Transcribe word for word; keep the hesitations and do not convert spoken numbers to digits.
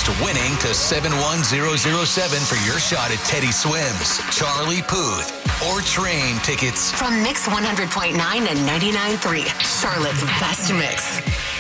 Text winning to seven one zero zero seven for your shot at Teddy Swims, Charlie Puth, or train tickets. From Mix one hundred point nine and ninety-nine point three, Charlotte's best mix.